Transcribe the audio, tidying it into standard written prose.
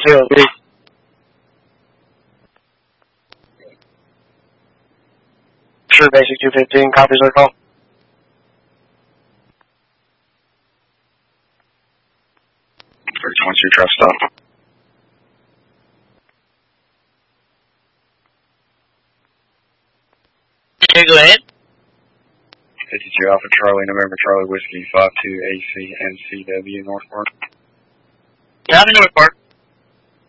CLB. Sure, basic 215, copies our call. Once you trust stop. Okay, go ahead. 52 Alpha Charlie, November Charlie Whiskey, 52 AC NCW North Park. Copy, North Park.